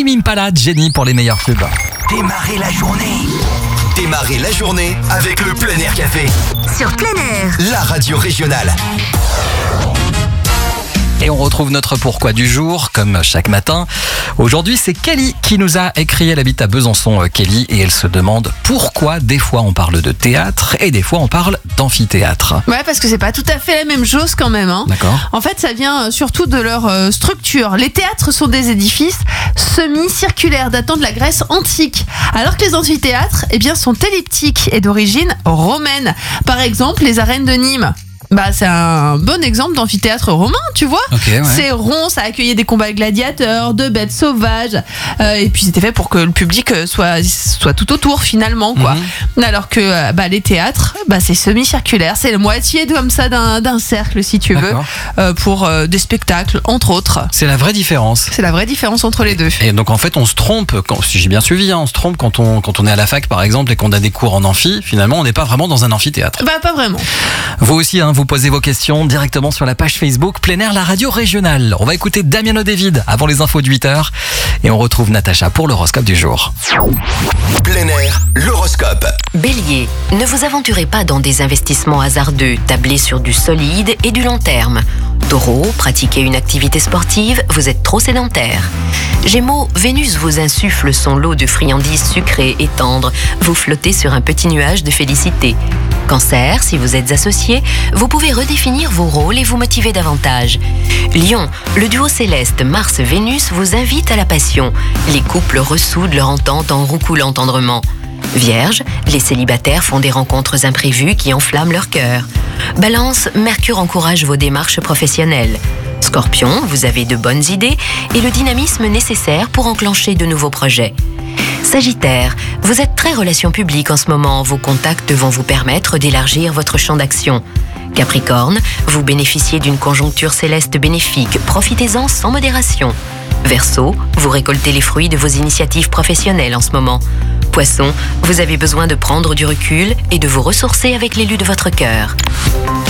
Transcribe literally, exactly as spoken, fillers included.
Tame Impala, Jenny pour les meilleurs tubes. Démarrez la journée. Démarrez la journée avec le Plein Air Café. Sur Plein Air, la radio régionale. Et on retrouve notre pourquoi du jour, comme chaque matin. Aujourd'hui, c'est Kelly qui nous a écrit. Elle habite à Besançon, Kelly, et elle se demande pourquoi des fois on parle de théâtre et des fois on parle d'amphithéâtre. Ouais, parce que c'est pas tout à fait la même chose quand même. Hein. D'accord. En fait, ça vient surtout de leur euh, structure. Les théâtres sont des édifices semi-circulaires datant de la Grèce antique, alors que les amphithéâtres, eh bien, sont elliptiques et d'origine romaine. Par exemple, les arènes de Nîmes. Bah, c'est un bon exemple d'amphithéâtre romain, tu vois. Okay, ouais. C'est rond, ça accueillait des combats de gladiateurs, de bêtes sauvages, euh, et puis c'était fait pour que le public soit, soit tout autour finalement, quoi. Mm-hmm. Alors que bah, les théâtres, bah, c'est semi-circulaire, c'est la moitié comme ça d'un, d'un cercle, si tu veux, euh, pour euh, des spectacles, entre autres. C'est la vraie différence. C'est la vraie différence entre les deux. Et donc en fait, on se trompe, quand, si j'ai bien suivi, hein, on se trompe quand on, quand on est à la fac par exemple et qu'on a des cours en amphi, finalement on n'est pas vraiment dans un amphithéâtre. Bah, pas vraiment. Vous aussi, hein, vous posez vos questions directement sur la page Facebook Plein Air, la radio régionale. On va écouter Damien O'David avant les infos de huit heures et on retrouve Natacha pour l'horoscope du jour. Plein Air, l'horoscope. Bélier, ne vous aventurez pas dans des investissements hasardeux, tablez sur du solide et du long terme. Taureau, pratiquez une activité sportive, vous êtes trop sédentaire. Gémeaux, Vénus vous insuffle son lot de friandises sucrées et tendres, vous flottez sur un petit nuage de félicité. Cancer, si vous êtes associé, vous pouvez redéfinir vos rôles et vous motiver davantage. Lion, le duo céleste Mars-Vénus vous invite à la passion. Les couples ressoudent leur entente en roucoulant tendrement. Vierge, les célibataires font des rencontres imprévues qui enflamment leur cœur. Balance, Mercure encourage vos démarches professionnelles. Scorpion, vous avez de bonnes idées et le dynamisme nécessaire pour enclencher de nouveaux projets. Sagittaire, vous êtes très relation publique en ce moment, vos contacts vont vous permettre d'élargir votre champ d'action. Capricorne, vous bénéficiez d'une conjoncture céleste bénéfique, profitez-en sans modération. Verseau, vous récoltez les fruits de vos initiatives professionnelles en ce moment. Poisson, vous avez besoin de prendre du recul et de vous ressourcer avec l'élu de votre cœur.